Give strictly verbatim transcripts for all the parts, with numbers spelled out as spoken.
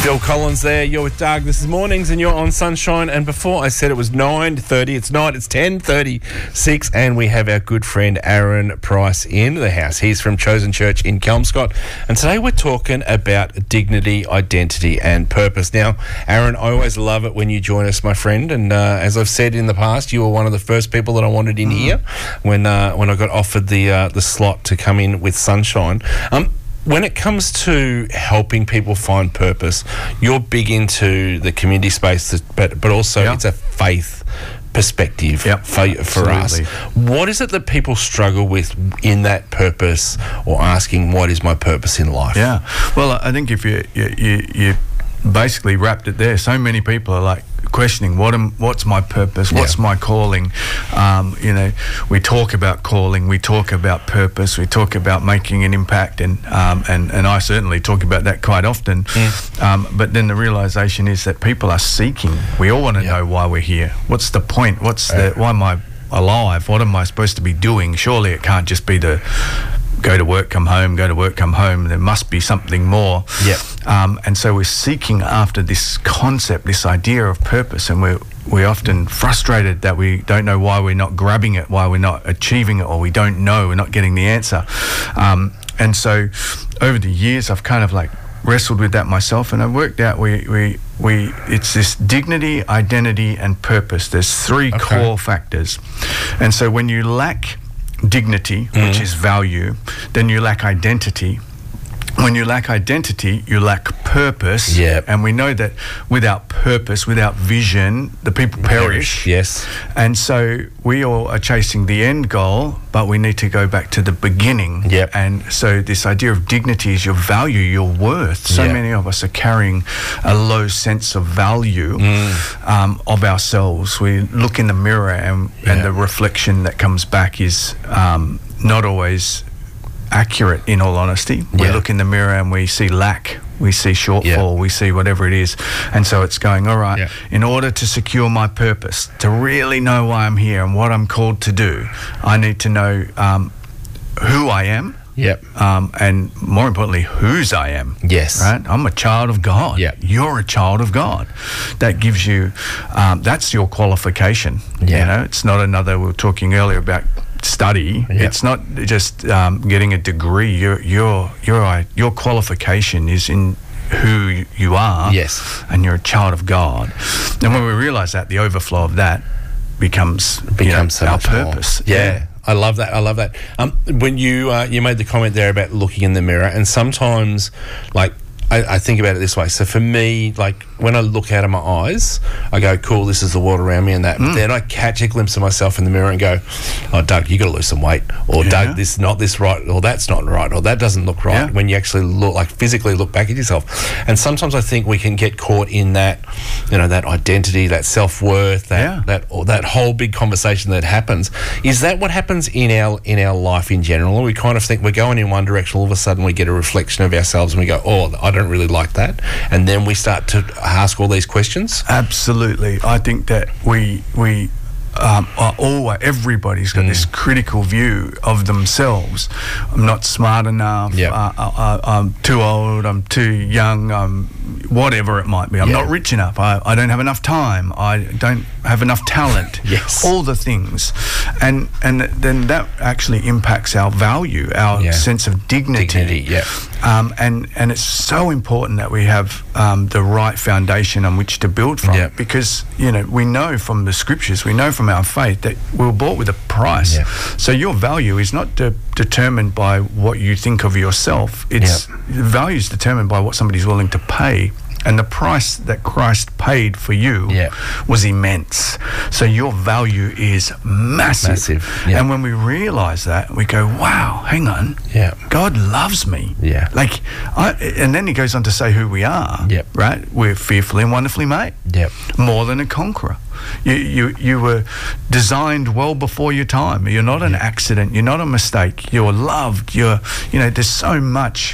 Phil Collins there. You're with Doug. This is Mornings and you're on Sunshine. And before I said it was nine thirty, it's not. It's ten thirty-six. And we have our good friend Aaron Price in the house. He's from Chosen Church in Kelmscott. And today we're talking about dignity, identity and purpose. Now, Aaron, I always love it when you join us, my friend. And uh, as I've said in the past, you were one of the first people that I wanted in mm. here when uh, when I got offered the, uh, the slot to come in with Sunshine. Um, When it comes to helping people find purpose, you're big into the community space, but but also yeah. it's a faith perspective yep. for, for us. What is it that people struggle with in that purpose, or asking what is my purpose in life? Yeah, well, I think if you you, you, you basically wrapped it there. So many people are like questioning what am what's my purpose, what's yeah. my calling. Um, you know, we talk about calling, we talk about purpose, we talk about making an impact, and um, and and I certainly talk about that quite often. Mm. Um, but then the realization is that people are seeking. We all want to yeah. know why we're here. What's the point? What's yeah. the why am I alive? What am I supposed to be doing? Surely it can't just be the go to work, come home, go to work, come home. There must be something more. Yeah. Um, and so we're seeking after this concept, this idea of purpose, and we're we're often frustrated that we don't know why we're not grabbing it, why we're not achieving it, or we don't know, we're not getting the answer. Um, and so over the years, I've kind of like wrestled with that myself, and I worked out we we we it's this dignity, identity, and purpose. There's three okay. core factors, and so when you lack dignity, mm. which is value, then you lack identity. When you lack identity, you lack purpose. Yep. And we know that without purpose, without vision, the people perish. Yes. And so we all are chasing the end goal, but we need to go back to the beginning. Yep. And so this idea of dignity is your value, your worth. So yep. many of us are carrying a low sense of value mm. um, of ourselves. We look in the mirror and, yep. and the reflection that comes back is um, not always accurate, in all honesty. We yeah. look in the mirror and we see lack, we see shortfall, yeah. we see whatever it is, and so it's going, all right, yeah. in order to secure my purpose, to really know why I'm here and what I'm called to do, I need to know um, who I am. Yep. Um, and more importantly, whose I am. Yes. Right? I'm a child of God. Yep. You're a child of God. That gives you, um, that's your qualification. Yeah. You know, it's not another, we were talking earlier about study. Yep. It's not just um, getting a degree. Your your your your qualification is in who you are. Yes. And you're a child of God. And when we realise that, the overflow of that becomes becomes you know, so our much purpose. More. Yeah. yeah. I love that. I love that. Um, when you uh, you made the comment there about looking in the mirror, and sometimes, like, I, I think about it this way. So for me, like, when I look out of my eyes, I go, cool, this is the world around me and that. Mm. But then I catch a glimpse of myself in the mirror and go, oh, Doug, you got to lose some weight. Or, yeah. Doug, this not this right. Or, that's not right. Or, that doesn't look right. Yeah. When you actually look, like, physically look back at yourself. And sometimes I think we can get caught in that, you know, that identity, that self-worth, that yeah. that or that whole big conversation that happens. Is that what happens in our in our life in general? Or we kind of think we're going in one direction, all of a sudden we get a reflection of ourselves and we go, oh, I don't really like that, and then we start to ask all these questions? Absolutely. I think that we we um, are always, everybody's got mm. this critical view of themselves. I'm not smart enough. Yep. Uh, I, I, I'm too old. I'm too young. I'm whatever it might be. I'm yeah. not rich enough. I, I don't have enough time. I don't have enough talent. Yes. All the things. And and then that actually impacts our value, our yeah. sense of dignity. Dignity, yeah. Um, and, and it's so important that we have um, the right foundation on which to build from. Yeah. Because, you know, we know from the scriptures, we know from our faith that we were bought with a price. Yeah. So your value is not de- determined by what you think of yourself. It's yeah. value is determined by what somebody's willing to pay. And the price that Christ paid for you yeah. was immense. So your value is massive. Massive. Yeah. And when we realise that, we go, wow, hang on. Yeah. God loves me. Yeah. Like, I, and then he goes on to say who we are. Yep. Right? We're fearfully and wonderfully made. Yep. More than a conqueror. You, you, you were designed well before your time. You're not an accident. You're not a mistake. You're loved. You're, you know, there's so much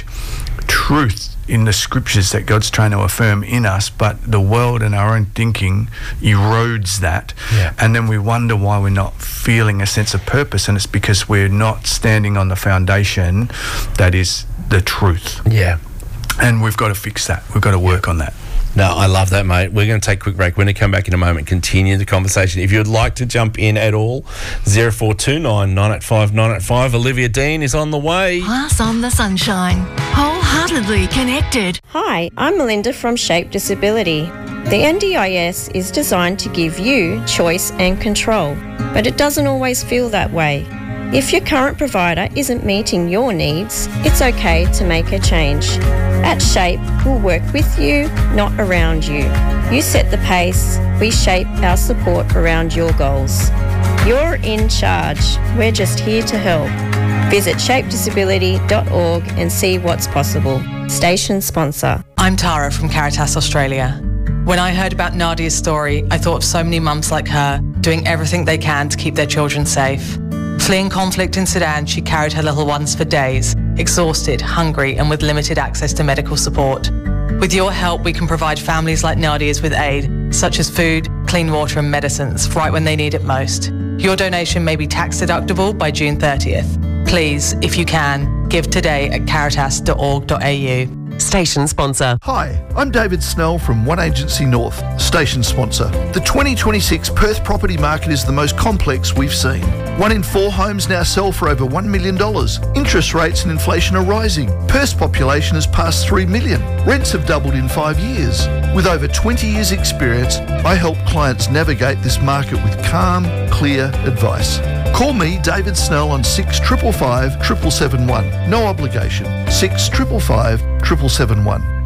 truth in the scriptures that God's trying to affirm in us, but the world and our own thinking erodes that. Yeah. And then we wonder why we're not feeling a sense of purpose, and it's because we're not standing on the foundation that is the truth. Yeah. And we've got to fix that. We've got to work on that. No, I love that, mate. We're going to take a quick break. We're going to come back in a moment, continue the conversation. If you'd like to jump in at all, zero four two nine, nine eight five, nine eight five. Olivia Dean is on the way. Pass on the sunshine. Wholeheartedly connected. Hi, I'm Melinda from Shape Disability. The N D I S is designed to give you choice and control, but it doesn't always feel that way. If your current provider isn't meeting your needs, it's okay to make a change. At Shape, we'll work with you, not around you. You set the pace, we shape our support around your goals. You're in charge, we're just here to help. Visit shape disability dot org and see what's possible. Station sponsor. I'm Tara from Caritas Australia. When I heard about Nadia's story, I thought of so many mums like her doing everything they can to keep their children safe. Fleeing conflict in Sudan, she carried her little ones for days, exhausted, hungry, and with limited access to medical support. With your help, we can provide families like Nadia's with aid, such as food, clean water and medicines, right when they need it most. Your donation may be tax deductible by June thirtieth. Please, if you can, give today at caritas dot org dot a u. Station sponsor. Hi, I'm David Snell from One Agency North, station sponsor. The twenty twenty-six Perth property market is the most complex we've seen. One in four homes now sell for over one million dollars. Interest rates and inflation are rising. Perth's population has passed three million. Rents have doubled in five years. With over twenty years experience, I help clients navigate this market with calm, clear advice. Call me, David Snell, on six five five, seven seven seven one. No obligation. six five five, seven seven seven one.